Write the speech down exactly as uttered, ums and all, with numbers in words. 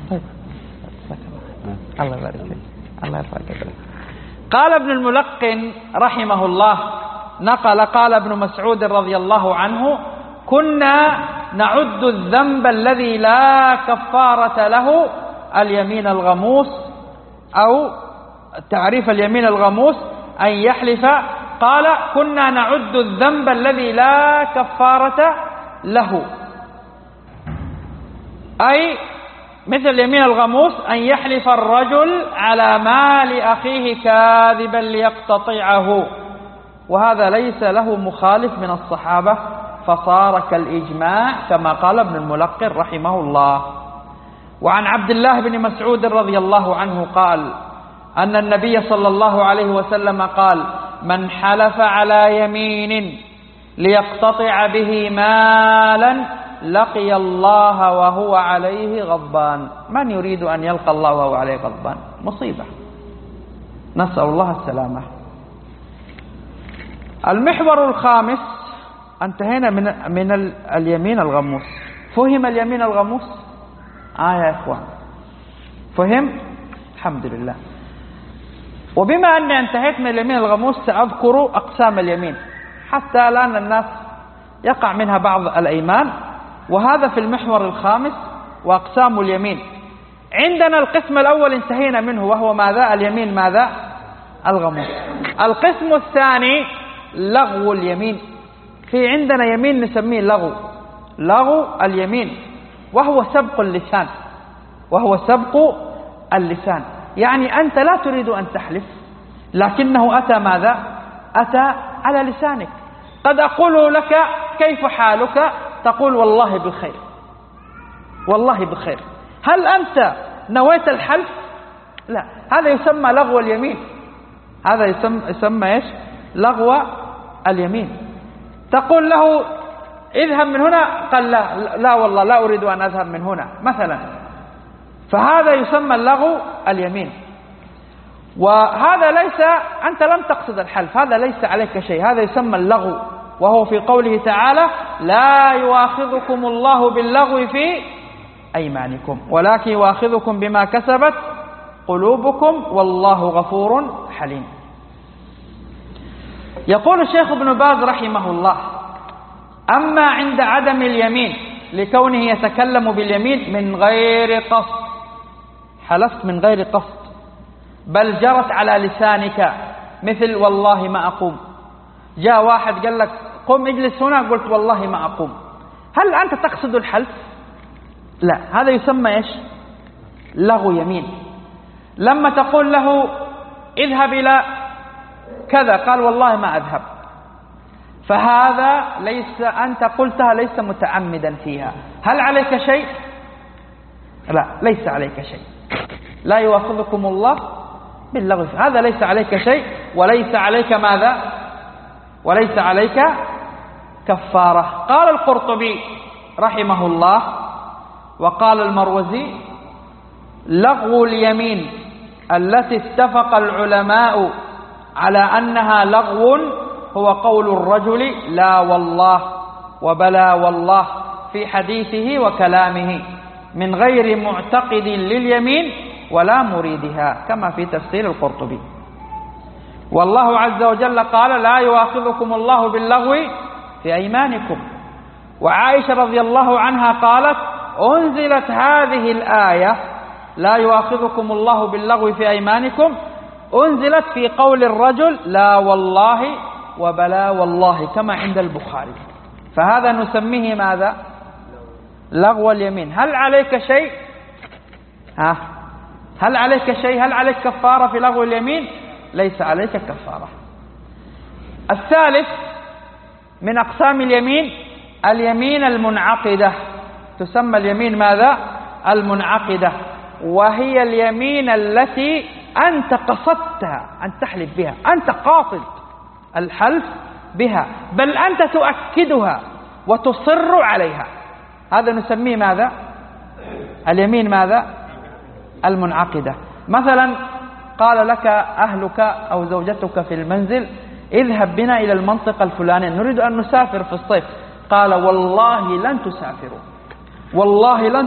طيب. الله يبارك فيك. الله يرفع قدرك. قال ابن الملقن رحمه الله نقل قال ابن مسعود رضي الله عنه: كنا نعد الذنب الذي لا كفارة له اليمين الغموس، أو تعريف اليمين الغموس أن يحلف. قال: كنا نعد الذنب الذي لا كفارة له، أي مثل اليمين الغموس أن يحلف الرجل على مال أخيه كاذبا ليقتطعه، وهذا ليس له مخالف من الصحابة، فصار كالإجماع كما قال ابن الملقن رحمه الله. وعن عبد الله بن مسعود رضي الله عنه قال أن النبي صلى الله عليه وسلم قال: من حلف على يمين ليقتطع به مالا لقي الله وهو عليه غضبان. من يريد أن يلقى الله وهو عليه غضبان؟ مصيبة، نسأل الله السلامة. المحور الخامس، انتهينا من من اليمين الغموس. فهم اليمين الغموس؟ آه يا إخوان، فهم؟ الحمد لله. وبما أني انتهيت من اليمين الغموس سأذكر أقسام اليمين، حتى الآن الناس يقع منها بعض الأيمان، وهذا في المحور الخامس وأقسام اليمين. عندنا القسم الأول انتهينا منه، وهو ماذا؟ اليمين ماذا؟ الغموس. القسم الثاني لغو اليمين. في عندنا يمين نسميه لغو، لغو اليمين، وهو سبق اللسان، وهو سبق اللسان. يعني أنت لا تريد أن تحلف، لكنه أتى ماذا؟ أتى على لسانك. قد أقول لك: كيف حالك؟ تقول: والله بخير، والله بخير. هل أنت نويت الحلف؟ لا، هذا يسمى لغو اليمين، هذا يسمى, يسمى إيش؟ لغو اليمين. تقول له: اذهب من هنا، قال: لا لا والله لا أريد أن أذهب من هنا مثلا، فهذا يسمى اللغو اليمين. وهذا ليس، أنت لم تقصد الحلف، هذا ليس عليك شيء، هذا يسمى اللغو، وهو في قوله تعالى: لا يؤاخذكم الله باللغو في أيمانكم ولكن يؤاخذكم بما كسبت قلوبكم والله غفور حليم. يقول الشيخ ابن باز رحمه الله: أما عند عدم اليمين لكونه يتكلم باليمين من غير قصد، حلفت من غير قصد بل جرت على لسانك، مثل والله ما أقوم. جاء واحد قال لك: قم اجلس هنا، قلت والله ما أقوم. هل أنت تقصد الحلف؟ لا، هذا يسمى إيش؟ لغو يمين. لما تقول له: اذهب إلى كذا، قال: والله ما أذهب، فهذا ليس، أنت قلتها ليس متعمدا فيها. هل عليك شيء؟ لا، ليس عليك شيء. لا يؤاخذكم الله باللغو، هذا ليس عليك شيء، وليس عليك ماذا؟ وليس عليك كفارة. قال القرطبي رحمه الله وقال المروزي: لغو اليمين التي اتفق العلماء على أنها لغو هو قول الرجل لا والله وبلا والله في حديثه وكلامه من غير معتقد لليمين ولا مريدها، كما في تفسير القرطبي. والله عز وجل قال: لا يؤاخذكم الله باللغو في أيمانكم. وعائشة رضي الله عنها قالت: أنزلت هذه الآية لا يؤاخذكم الله باللغو في أيمانكم، أنزلت في قول الرجل لا والله وبلا والله، كما عند البخاري. فهذا نسميه ماذا؟ لغو اليمين. هل عليك شيء؟ ها؟ هل عليك شيء؟ هل عليك كفارة في لغو اليمين؟ ليس عليك كفارة. الثالث من أقسام اليمين اليمين المنعقدة، تسمى اليمين ماذا؟ المنعقدة، وهي اليمين التي أنت قصدتها أن تحلف بها، أنت قاصد الحلف بها، بل أنت تؤكدها وتصر عليها، هذا نسميه ماذا؟ اليمين ماذا؟ المنعقدة. مثلا قال لك أهلك أو زوجتك في المنزل: اذهب بنا إلى المنطقة الفلانية، نريد أن نسافر في الصيف. قال: والله لن تسافروا، والله لن